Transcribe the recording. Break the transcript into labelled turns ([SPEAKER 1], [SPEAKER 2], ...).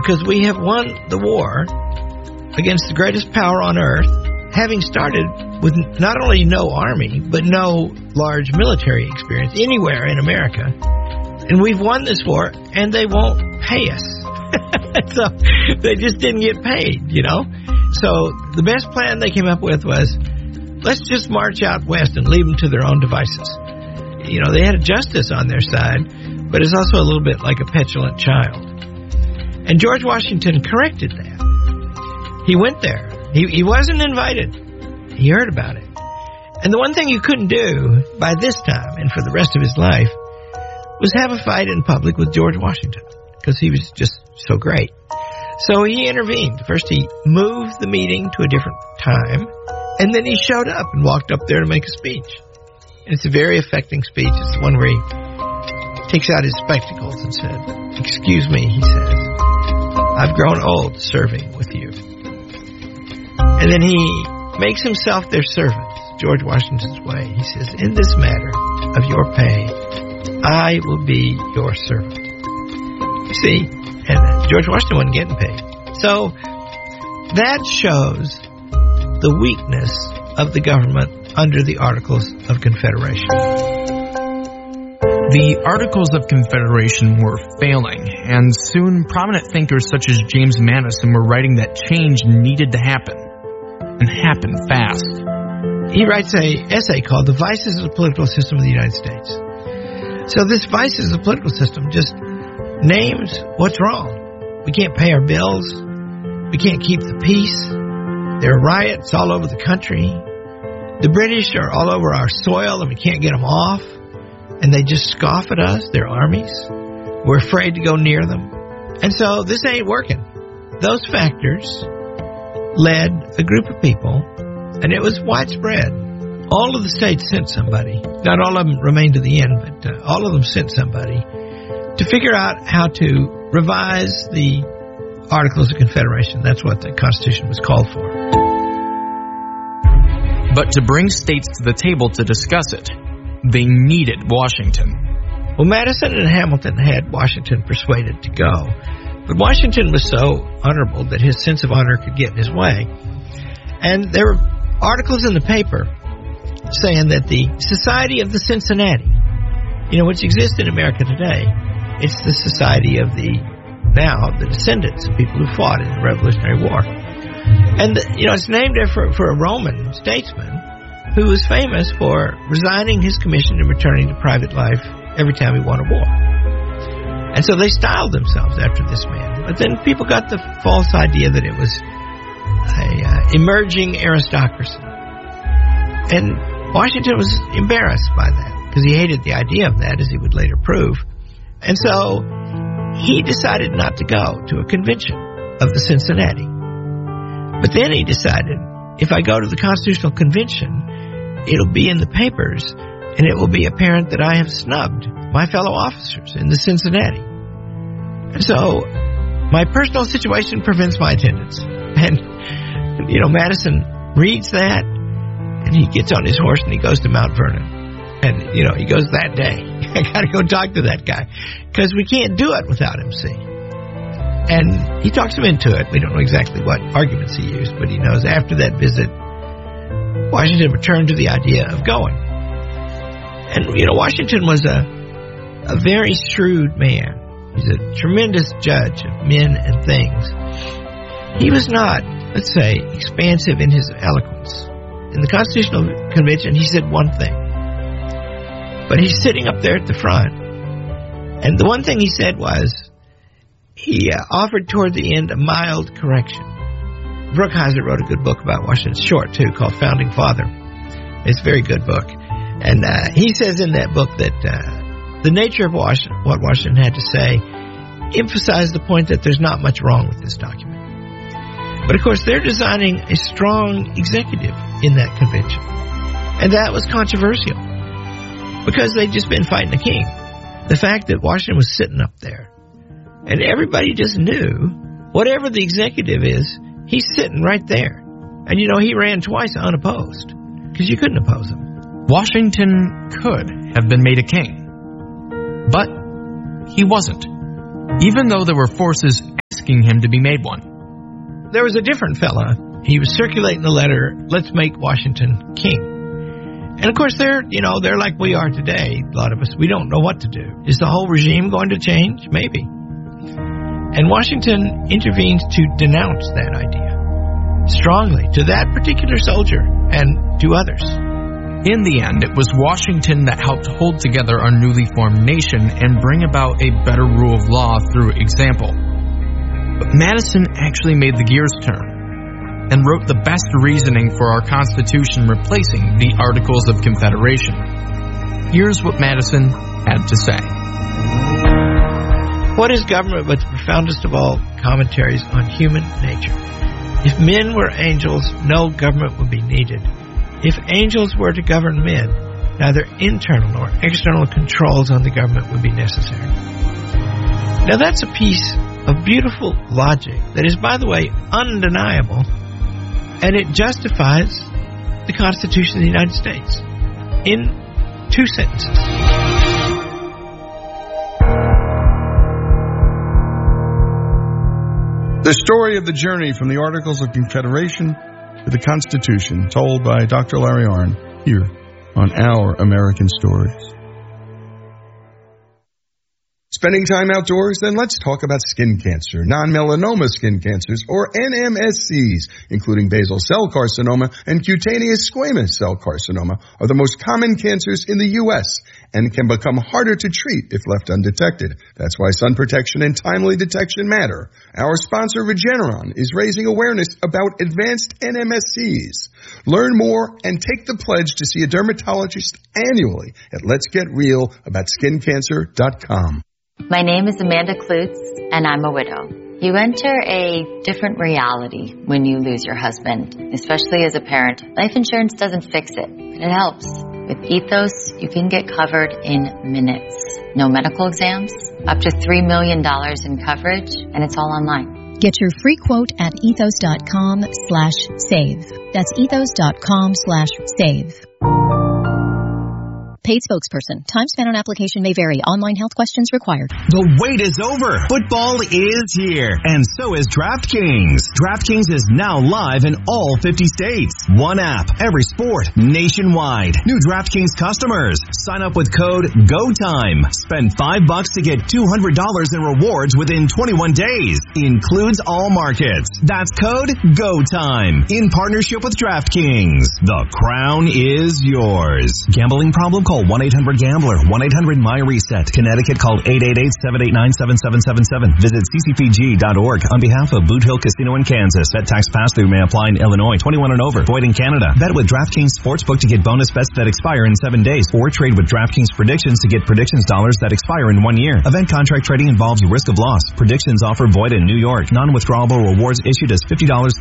[SPEAKER 1] because we have won the war against the greatest power on earth, having started with not only no army, but no large military experience anywhere in America. And we've won this war, and they won't pay us. So they just didn't get paid, you know. So the best plan they came up with was, let's just march out west and leave them to their own devices. You know, they had a justice on their side, but it's also a little bit like a petulant child. And George Washington corrected that. He went there. He wasn't invited. He heard about it. And the one thing you couldn't do by this time and for the rest of his life was have a fight in public with George Washington, because he was just so great. So he intervened. First he moved the meeting to a different time, and then he showed up and walked up there to make a speech. And it's a very affecting speech. It's the one where he takes out his spectacles and said, "Excuse me," he says, "I've grown old serving with you." And then he makes himself their servant, George Washington's way. He says, "In this matter of your pay, I will be your servant." You see, and George Washington wasn't getting paid. So that shows the weakness of the government under the Articles of Confederation.
[SPEAKER 2] The Articles of Confederation were failing, and soon prominent thinkers such as James Madison were writing that change needed to happen, and happen fast.
[SPEAKER 1] He writes an essay called The Vices of the Political System of the United States. So this vices of the political system just names what's wrong. We can't pay our bills. We can't keep the peace. There are riots all over the country. The British are all over our soil and we can't get them off. And they just scoff at us, their armies. We're afraid to go near them. And so this ain't working. Those factors led a group of people, and it was widespread. All of the states sent somebody. Not all of them remained to the end, but all of them sent somebody to figure out how to revise the Articles of Confederation. That's what the Constitution was called for.
[SPEAKER 2] But to bring states to the table to discuss it, they needed Washington.
[SPEAKER 1] Well, Madison and Hamilton had Washington persuaded to go. But Washington was so honorable that his sense of honor could get in his way. And there were articles in the paper saying that the Society of the Cincinnati, which exists in America today, it's the society of the descendants of people who fought in the Revolutionary War. And, it's named for a Roman statesman who was famous for resigning his commission and returning to private life every time he won a war. And so they styled themselves after this man. But then people got the false idea that it was a emerging aristocracy. And Washington was embarrassed by that because he hated the idea of that, as he would later prove. And so he decided not to go to a convention of the Cincinnati. But then he decided, if I go to the Constitutional Convention, it'll be in the papers, and it will be apparent that I have snubbed my fellow officers in the Cincinnati. And so my personal situation prevents my attendance. And, Madison reads that, and he gets on his horse and he goes to Mount Vernon. And, he goes that day. I got to go talk to that guy because we can't do it without him, see. And he talks him into it. We don't know exactly what arguments he used, but he knows after that visit, Washington returned to the idea of going. And, Washington was a very shrewd man. He's a tremendous judge of men and things. He was not, let's say, expansive in his eloquence. In the Constitutional Convention, he said one thing. But he's sitting up there at the front. And the one thing he said was, he offered toward the end a mild correction. Brookhiser wrote a good book about Washington, short too, called Founding Father. It's a very good book. And he says in that book that the nature of what Washington had to say emphasized the point that there's not much wrong with this document. But of course, they're designing a strong executive in that convention. And that was controversial because they'd just been fighting the king. The fact that Washington was sitting up there and everybody just knew whatever the executive is, he's sitting right there. And, he ran twice unopposed because you couldn't oppose him.
[SPEAKER 2] Washington could have been made a king, but he wasn't. Even though there were forces asking him to be made one.
[SPEAKER 1] There was a different fella. He was circulating the letter, "Let's make Washington king." And of course, they're like we are today, a lot of us. We don't know what to do. Is the whole regime going to change? Maybe. And Washington intervenes to denounce that idea strongly to that particular soldier and to others.
[SPEAKER 2] In the end, it was Washington that helped hold together our newly formed nation and bring about a better rule of law through example. But Madison actually made the gears turn and wrote the best reasoning for our Constitution replacing the Articles of Confederation. Here's what Madison had to say.
[SPEAKER 1] What is government but the profoundest of all commentaries on human nature? If men were angels, no government would be needed. If angels were to govern men, neither internal nor external controls on the government would be necessary. Now that's a piece of beautiful logic that is, by the way, undeniable, and it justifies the Constitution of the United States in 2 sentences.
[SPEAKER 3] The story of the journey from the Articles of Confederation to the Constitution, told by Dr. Larry Arnn here on Our American Stories. Spending time outdoors? Then let's talk about skin cancer. Non-melanoma skin cancers, or NMSCs, including basal cell carcinoma and cutaneous squamous cell carcinoma, are the most common cancers in the U.S. and can become harder to treat if left undetected. That's why sun protection and timely detection matter. Our sponsor, Regeneron, is raising awareness about advanced NMSCs. Learn more and take the pledge to see a dermatologist annually at letsgetrealaboutSkinCancer.com.
[SPEAKER 4] My name is Amanda Klutz, and I'm a widow. You enter a different reality when you lose your husband, especially as a parent. Life insurance doesn't fix it, but it helps. With Ethos, you can get covered in minutes. No medical exams, up to $3 million in coverage, and it's all online.
[SPEAKER 5] Get your free quote at ethos.com/save. That's ethos.com/save. Paid spokesperson. Time spent on application may vary. Online health questions required.
[SPEAKER 6] The wait is over. Football is here, and so is DraftKings. DraftKings is now live in all 50 states. One app, every sport, nationwide. New DraftKings customers. Sign up with code GOTIME. Spend $5 to get $200 in rewards within 21 days. Includes all markets. That's code GOTIME. In partnership with DraftKings. The crown is yours. Gambling problem? Call 1-800-GAMBLER, 1-800-MY-RESET. Connecticut, call 888-789-7777. Visit ccpg.org. On behalf of Boot Hill Casino in Kansas, bet tax pass-through may apply in Illinois. 21 and over. Void in Canada. Bet with DraftKings Sportsbook to get bonus bets that expire in 7 days, or trade with DraftKings Predictions to get predictions dollars that expire in 1 year. Event contract trading involves risk of loss. Predictions offer void in New York. Non-withdrawable rewards issued as $50